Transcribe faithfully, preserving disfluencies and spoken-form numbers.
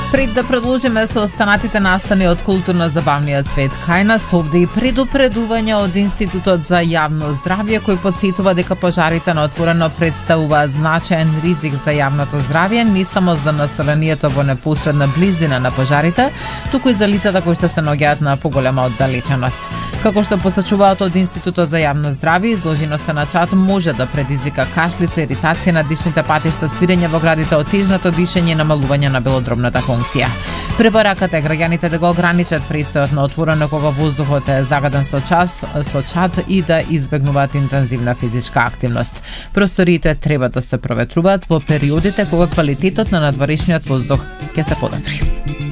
Пред да продолжиме со останатите настани од културно-забавниот свет кај нас, овде и предупредување од Институтот за јавно здравје кој потсетува дека пожарите на отворено представуваат значаен ризик за јавното здравје не само за населението во непосредна близина на пожарите, туку и за лицата кои што се наоѓаат на поголема оддалеченост. Како што посочуваат од Институтот за јавно здравје, изложеноста на чад може да предизвика кашлица, иритација на дишните патишта, свирење во градите, отежнато дишење и намалување на белодробната функција. Препораката е граѓаните да го ограничат престојот на отворено кога воздухот е загаден со час, со чад и да избегнуваат интензивна физичка активност. Просториите треба да се проветруваат во периодите кога квалитетот на надворешниот воздух ќе се подобри.